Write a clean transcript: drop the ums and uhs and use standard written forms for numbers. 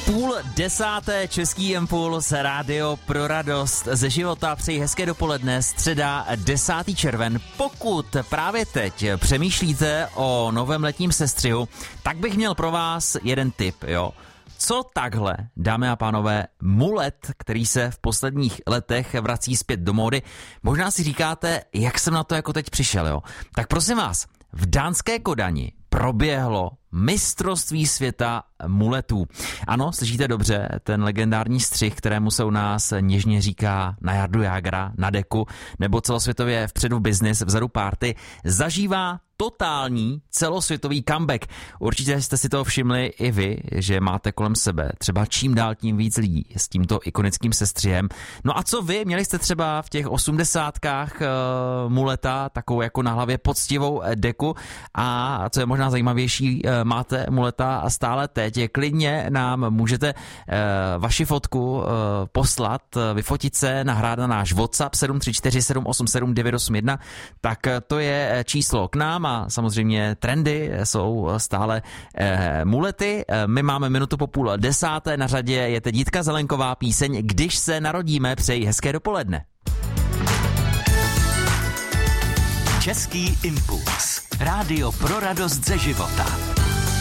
9:30 Český impuls, rádio pro radost ze života. Přeji hezké dopoledne, středa 10. červen. Pokud právě teď přemýšlíte o novém letním sestřihu, tak bych měl pro vás jeden tip, jo. Co takhle, dámy a pánové, mulet, který se v posledních letech vrací zpět do módy. Možná si říkáte, jak jsem na to jako teď přišel, jo. Tak prosím vás, v dánské Kodani proběhlo mistrovství světa muletů. Ano, slyšíte dobře, ten legendární střih, kterému se u nás něžně říká na jardu jágra, na deku, nebo celosvětově vpředu business, vzadu party, zažívá totální celosvětový comeback. Určitě jste si toho všimli i vy, že máte kolem sebe třeba čím dál tím víc lidí s tímto ikonickým sestřihem. No a co vy? Měli jste třeba v těch 80kách muleta, takovou jako na hlavě poctivou deku, a co je možná zajímavější, máte muleta stále teď. Klidně nám můžete vaši fotku poslat, vyfotit se, nahrát na náš WhatsApp 734 787 981, tak to je číslo k nám a samozřejmě trendy jsou stále mulety. My máme minutu po 9:30, na řadě je teď Jitka Zelenková, píseň Když se narodíme. Přeji hezké dopoledne. Český impuls. Rádio pro radost ze života.